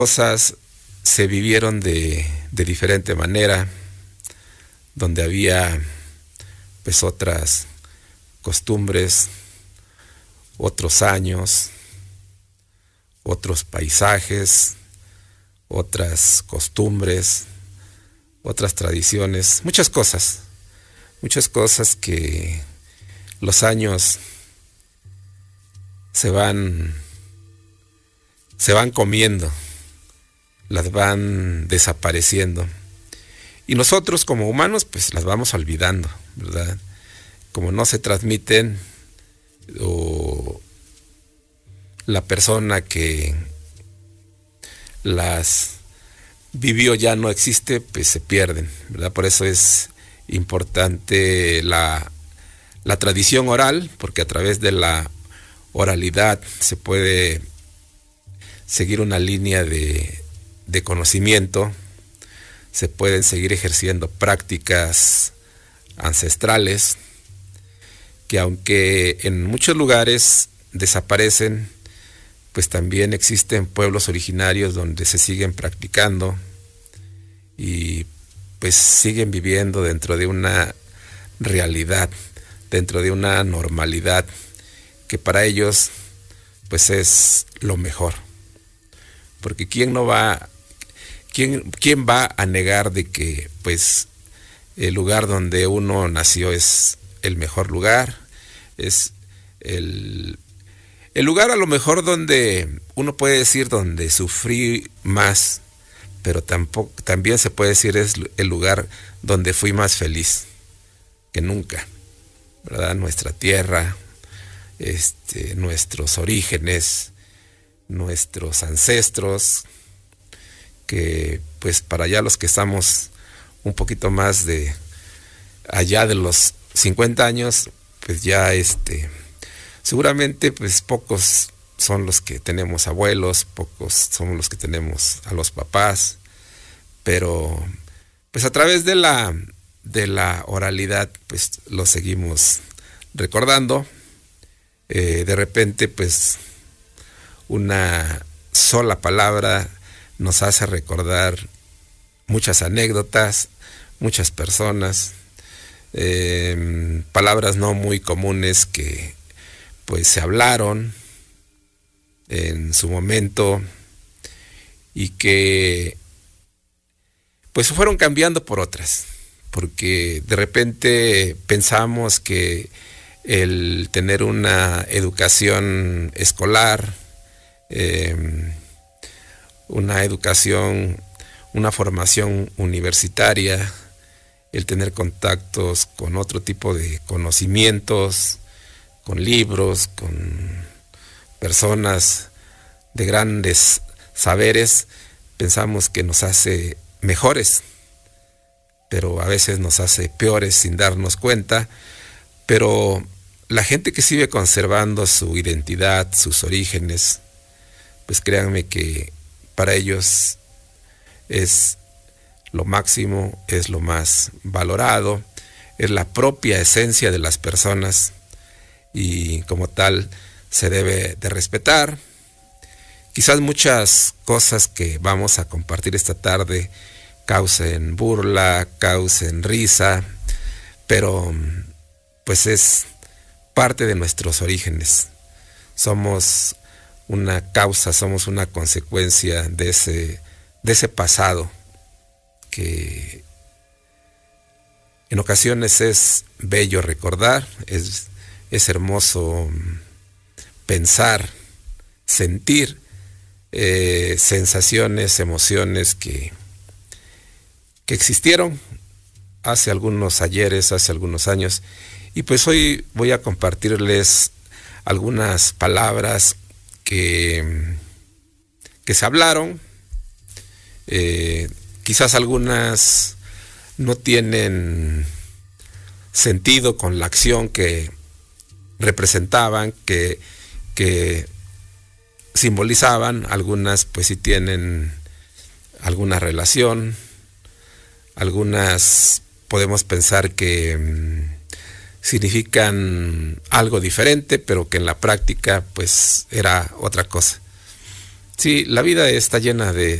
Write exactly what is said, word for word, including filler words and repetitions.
Cosas se vivieron de, de diferente manera, donde había pues otras costumbres, otros años, otros paisajes, otras costumbres, otras tradiciones, muchas cosas, muchas cosas que los años se van, se van comiendo, las van desapareciendo. Y nosotros como humanos pues las vamos olvidando, ¿verdad? Como no se transmiten, o la persona que las vivió ya no existe, pues se pierden, ¿verdad? Por eso es importante la, la tradición oral, porque a través de la oralidad se puede seguir una línea de de conocimiento, se pueden seguir ejerciendo prácticas ancestrales que, aunque en muchos lugares desaparecen, pues también existen pueblos originarios donde se siguen practicando y pues siguen viviendo dentro de una realidad, dentro de una normalidad que para ellos pues es lo mejor. Porque quién no va ¿Quién, ¿Quién va a negar de que pues el lugar donde uno nació es el mejor lugar? Es el, el lugar a lo mejor donde uno puede decir donde sufrí más, pero tampoco, también se puede decir es el lugar donde fui más feliz que nunca, ¿verdad? Nuestra tierra, este, nuestros orígenes, nuestros ancestros, que pues para allá los que estamos un poquito más de allá de los cincuenta años, pues ya este seguramente pues pocos son los que tenemos abuelos, pocos somos los que tenemos a los papás, pero pues a través de la de la oralidad pues lo seguimos recordando. Eh, de repente pues una sola palabra nos hace recordar muchas anécdotas, muchas personas, eh, palabras no muy comunes que pues se hablaron en su momento y que pues fueron cambiando por otras, porque de repente pensamos que el tener una educación escolar, eh, una educación, una formación universitaria, el tener contactos con otro tipo de conocimientos, con libros, con personas de grandes saberes, pensamos que nos hace mejores, pero a veces nos hace peores sin darnos cuenta. Pero la gente que sigue conservando su identidad, sus orígenes, pues créanme que para ellos es lo máximo, es lo más valorado, es la propia esencia de las personas y como tal se debe de respetar. Quizás muchas cosas que vamos a compartir esta tarde causen burla, causen risa, pero pues es parte de nuestros orígenes. Somos una causa, somos una consecuencia de ese, de ese pasado que en ocasiones es bello recordar, es, es hermoso pensar, sentir eh, sensaciones, emociones que, que existieron hace algunos ayeres, hace algunos años. Y pues hoy voy a compartirles algunas palabras que, que se hablaron. Eh, quizás algunas no tienen sentido con la acción que representaban, que, que simbolizaban. Algunas pues sí tienen alguna relación. Algunas podemos pensar que mmm, significan algo diferente, pero que en la práctica pues era otra cosa. Sí, la vida está llena de,